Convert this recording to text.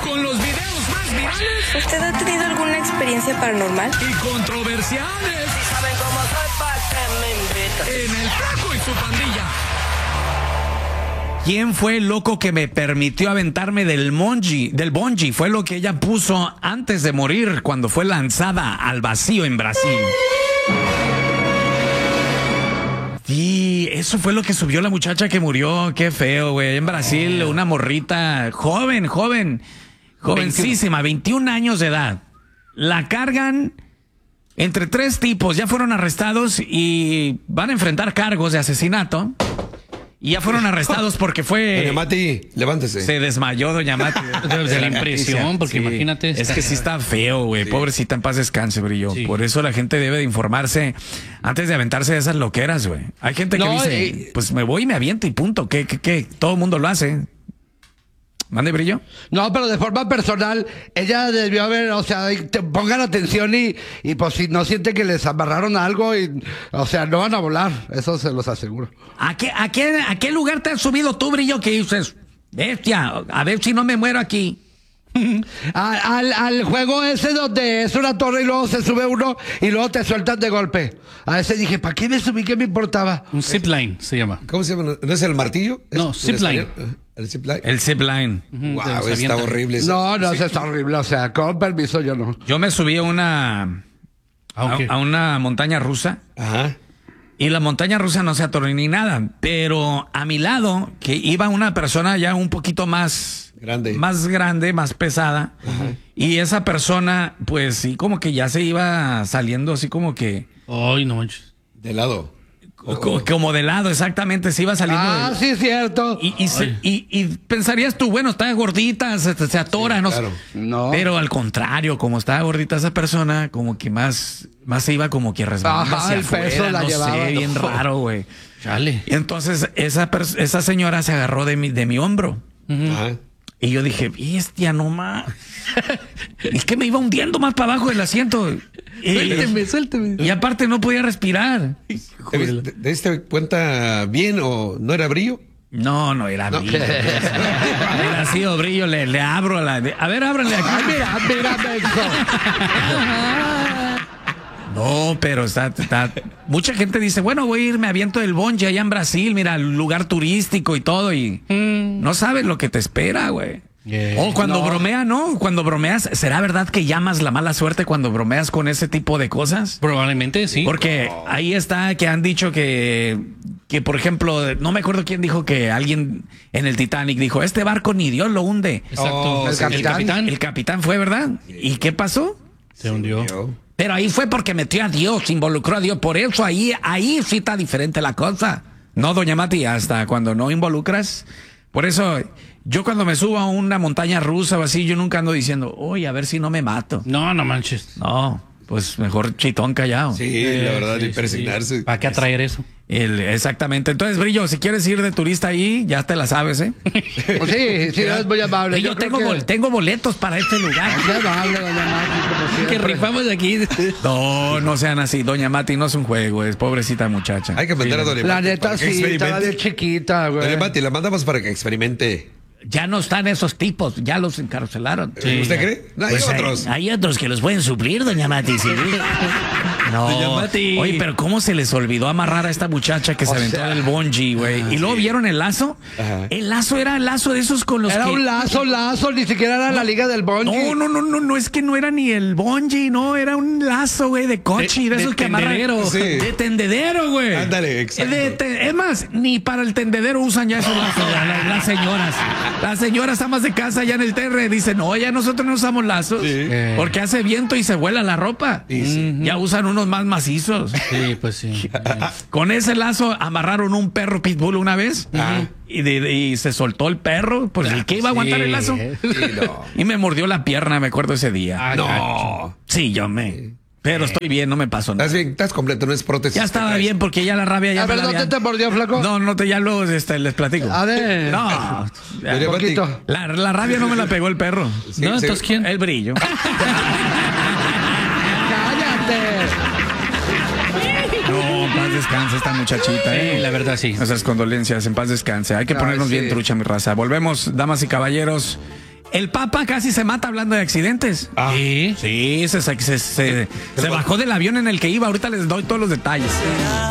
con los videos más virales. ¿Usted ha tenido alguna experiencia paranormal? Y controversiales. Si saben cómo soy, ¿para qué me invitan? En el Flaco y su pandilla. ¿Quién fue el loco que me permitió aventarme del bungee? Fue lo que ella puso antes de morir cuando fue lanzada al vacío en Brasil. Sí, eso fue lo que subió la muchacha que murió. Qué feo, güey. En Brasil, una morrita jovencísima, 21 años de edad. La cargan entre 3 tipos. Ya fueron arrestados y van a enfrentar cargos de asesinato. Y ya fueron arrestados porque fue... Doña Mati, levántese. Se desmayó Doña Mati. Debe ser la impresión, porque Sí. imagínate. Es que sí está feo, güey. Sí. Pobrecita, en paz descanse, Brillo. Sí. Por eso la gente debe de informarse antes de aventarse de esas loqueras, güey. Hay gente que dice, pues me voy y me aviento y punto. ¿Qué? Todo el mundo lo hace. ¿Mande, Brillo? No, pero de forma personal, ella debió haber, o sea, pongan atención y pues si no sienten que les amarraron algo, o sea, no van a volar, eso se los aseguro. ¿A qué lugar te has subido tú, Brillo, que dices, bestia, a ver si no me muero aquí? Al juego ese donde es una torre y luego se sube uno y luego te sueltan de golpe. A ese dije, ¿para qué me subí? ¿Qué me importaba? Un zipline se llama. ¿Cómo se llama? ¿No es el martillo? No, ¿Es zipline. español? ¿El zipline? El zipline. Wow, Se está avientan. horrible eso. No, eso está horrible, o sea, con permiso yo no. Yo me subí a una montaña rusa. Ajá. Y la montaña rusa no se atoró ni nada, pero a mi lado, que iba una persona ya un poquito más grande, más pesada, y esa persona, pues sí, como que ya se iba saliendo así como que... Ay, no manches. De lado. Como de lado, exactamente, se iba saliendo. Sí, es cierto. Y pensarías tú, bueno, está gordita, se atora, Sí, no claro. No. Pero al contrario, como estaba gordita esa persona, como que más se iba como que resbalando Ajá, hacia el peso afuera, la no llevaba. sé, bien raro, güey. Chale. Y entonces esa señora se agarró de mi hombro. Ajá. Y yo dije, bestia, no más. Es que me iba hundiendo más para abajo del asiento. Suélteme. Y aparte no podía respirar. ¿Te diste cuenta bien o no era Brillo? No era Brillo. Hubiera sido Brillo, le abro a la... A ver, ábranle aquí. Mira, No, pero está... Mucha gente dice, bueno, voy a irme, aviento del bungee allá en Brasil, mira, lugar turístico y todo, y no sabes lo que te espera, güey. O cuando bromeas, ¿no? Cuando bromeas, ¿será verdad que llamas la mala suerte cuando bromeas con ese tipo de cosas? Probablemente sí. Porque ahí está que han dicho que por ejemplo, no me acuerdo quién dijo que alguien en el Titanic dijo, este barco ni Dios lo hunde. Exacto. el capitán. El capitán fue, ¿verdad? ¿Y qué pasó? Se hundió. Pero ahí fue porque metió a Dios, involucró a Dios. Por eso ahí sí está diferente la cosa. No, doña Mati, hasta cuando no involucras. Por eso, yo cuando me subo a una montaña rusa o así, yo nunca ando diciendo, oye, a ver si no me mato. No manches. No, pues mejor chitón callado. Sí, la verdad, ni persignarse. ¿Para qué atraer eso? Exactamente. Entonces, Brillo, si quieres ir de turista ahí, ya te la sabes, ¿eh? Sí, es muy amable. Yo tengo boletos para este lugar. Muy amable, doña Mati, como siempre. Que rifamos de aquí. No sean así. Doña Mati no es un juego, es pobrecita muchacha. Hay que mandar a Doña La Mati neta para que sí, estaba experimente. de chiquita, güey. Doña Mati, la mandamos para que experimente. Ya no están esos tipos, ya los encarcelaron. ¿Usted cree? No, hay Pues otros. hay otros que los pueden suplir, doña Mati. ¿Sí? No. Doña Mati. Oye, pero ¿cómo se les olvidó amarrar a esta muchacha que se aventó del bungee, güey? ¿Y luego vieron el lazo? Ajá. El lazo era el lazo de esos con los Era que... un lazo, ni siquiera era la liga del bungee. No, es que no era ni el bungee, no, era un lazo, güey, de coche, de esos de que amarran. tendedero. Sí. De tendedero, güey. Ándale, exacto. Es más, ni para el tendedero usan ya esos lazos, las señoras. Las señoras amas de casa ya en el terre dicen, no, ya nosotros no usamos lazos, Sí. porque hace viento y se vuela la ropa. Sí. Ya usan unos más macizos. Sí, pues sí. Con ese lazo amarraron un perro pitbull una vez y se soltó el perro, pues el que iba a aguantar el lazo. Sí, no. Y me mordió la pierna, me acuerdo ese día. Ah, No. Sí, pero estoy bien, no me pasó nada. Estás bien, estás completo, no es prótesis. Ya estaba bien porque ya la rabia ya A ver, me la ¿dónde habían- te mordió, flaco? No, ya luego les platico. A ver. No, Doña Un Mati, poquito. la rabia no me la pegó el perro. Sí, No, sí. entonces ¿quién? El Brillo. ¡Cállate! No, en paz descanse esta muchachita. Sí, la verdad sí. Nuestras condolencias, en paz descanse. Hay que Ay, ponernos sí. bien trucha, mi raza. Volvemos, damas y caballeros. El Papa casi se mata hablando de accidentes. Sí. Sí, se bajó del avión en el que iba. Ahorita les doy todos los detalles.